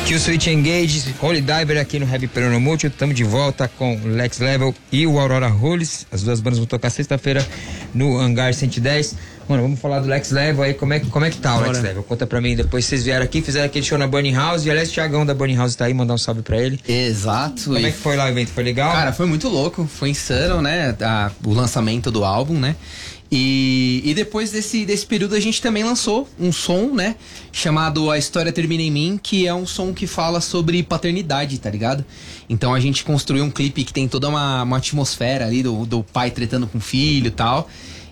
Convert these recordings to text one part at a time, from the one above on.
Kill Switch Engage, Holy Diver aqui no Heavy Peronomútil. Estamos de volta com o Lex Level e o Aurora Rules. As duas bandas vão tocar sexta-feira no Hangar 110. Mano, vamos falar do Lex Level aí. Como é que tá o Lex Level? Conta pra mim. Depois vocês vieram aqui, fizeram aquele show na Burning House. E aliás, o Thiagão da Burning House tá aí, mandar um salve pra ele. Exato. Como é que foi lá o evento? Foi legal? Cara, foi muito louco. Foi insano, né? O lançamento do álbum, né? E depois desse período a gente também lançou um som, né? Chamado A História Termina em Mim, que é um som que fala sobre paternidade, tá ligado? Então a gente construiu um clipe que tem toda uma atmosfera ali do pai tretando com o filho e tal.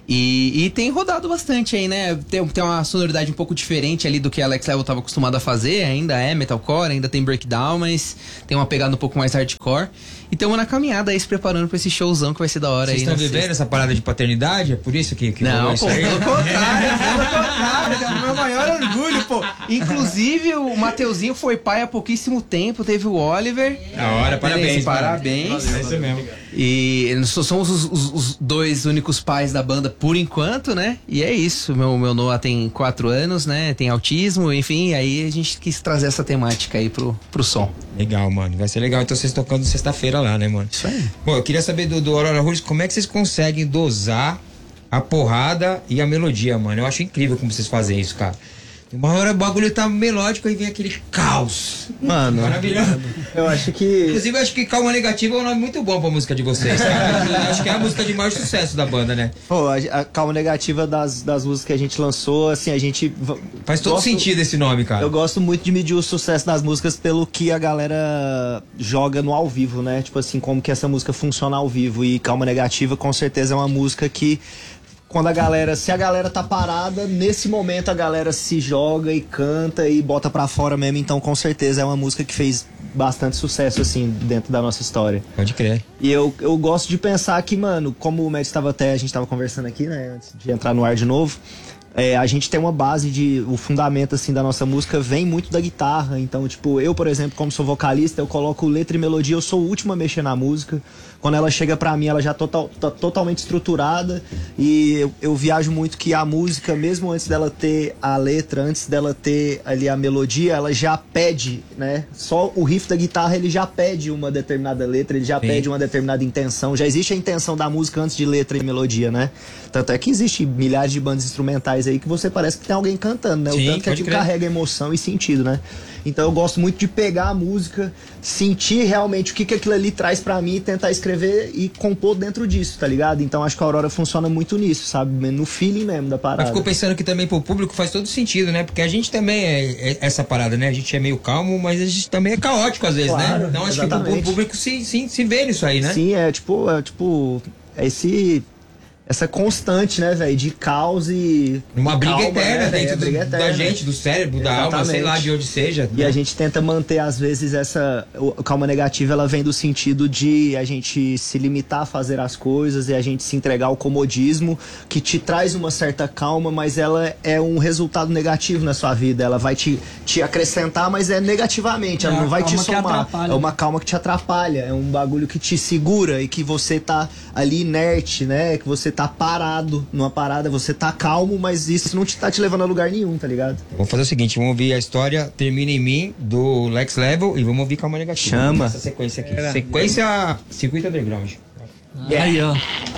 E tem rodado bastante aí, né? Tem uma sonoridade um pouco diferente ali do que a Lex Level tava acostumado a fazer. Ainda é metalcore, ainda tem breakdown, mas tem uma pegada um pouco mais hardcore. E estamos na caminhada aí, se preparando pra esse showzão que vai ser da hora. Vocês aí. Vocês estão vivendo essa parada de paternidade? É por isso que não, pô, pelo contrário, é o meu maior orgulho, pô. Inclusive, o Mateuzinho foi pai há pouquíssimo tempo, teve o Oliver. Da hora, parabéns. Parabéns. É isso mesmo. E somos os dois únicos pais da banda por enquanto, né? E é isso. Meu Noah tem 4 anos, né? Tem autismo, enfim. Aí a gente quis trazer essa temática aí pro som. Legal, mano. Vai ser legal. Então vocês tocando sexta-feira lá, né, mano? Isso aí. Bom, eu queria saber do Aurora Rules, como é que vocês conseguem dosar a porrada e a melodia, mano? Eu acho incrível como vocês fazem isso, cara. Uma hora o bagulho tá melódico e vem aquele caos. Mano, maravilhoso. Eu acho que... Inclusive, eu acho que Calma Negativa é um nome muito bom pra música de vocês, cara. Eu acho que é a música de maior sucesso da banda, né? Pô, a Calma Negativa das músicas que a gente lançou, assim, a gente... Faz todo sentido esse nome, cara. Eu gosto muito de medir o sucesso das músicas pelo que a galera joga no ao vivo, né? Tipo assim, como que essa música funciona ao vivo. E Calma Negativa, com certeza, é uma música que... se a galera tá parada, nesse momento a galera se joga e canta e bota pra fora mesmo, então com certeza é uma música que fez bastante sucesso, assim, dentro da nossa história. Pode crer. E eu gosto de pensar que, mano, como o Matt a gente tava conversando aqui, né, antes de entrar no ar de novo, a gente tem uma base o fundamento, assim, da nossa música vem muito da guitarra, então, tipo, eu, por exemplo, como sou vocalista, eu coloco letra e melodia, eu sou o último a mexer na música. Quando ela chega pra mim, ela já tá totalmente estruturada e eu viajo muito que a música, mesmo antes dela ter a letra, antes dela ter ali a melodia, ela já pede, né? Só o riff da guitarra, ele já pede uma determinada letra, ele já pede uma determinada intenção, já existe a intenção da música antes de letra e melodia, né? Tanto é que existe milhares de bandas instrumentais aí que você parece que tem alguém cantando, né? Sim, o tanto que aquilo carrega emoção e sentido, né? Então eu gosto muito de pegar a música, sentir realmente o que aquilo ali traz pra mim e tentar escrever e compor dentro disso, tá ligado? Então acho que a Aurora funciona muito nisso, sabe? No feeling mesmo da parada. Mas ficou pensando que também pro público faz todo sentido, né? Porque a gente também é essa parada, né? A gente é meio calmo, mas a gente também é caótico às vezes, claro, né? Então acho exatamente. que o público se vê nisso aí, né? Sim, essa constante, né, velho, de caos e... Uma briga calma, eterna, né, dentro briga da eterna. gente, do cérebro, da alma, sei lá de onde seja. E a gente tenta manter, às vezes, o Calma Negativa, ela vem do sentido de a gente se limitar a fazer as coisas e a gente se entregar ao comodismo, que te traz uma certa calma, mas ela é um resultado negativo na sua vida. Ela vai te acrescentar, mas é negativamente, ela não vai te somar. É uma calma que te atrapalha, é um bagulho que te segura e que você tá ali inerte, né, que você tá parado numa parada, você tá calmo, mas isso não tá te levando a lugar nenhum, tá ligado? Vamos fazer o seguinte, vamos ouvir a história Termina em Mim, do Lex Level, e vamos ouvir Calma Negativa. Chama. Essa sequência aqui. Sequência Circuito Underground. Aí, ó.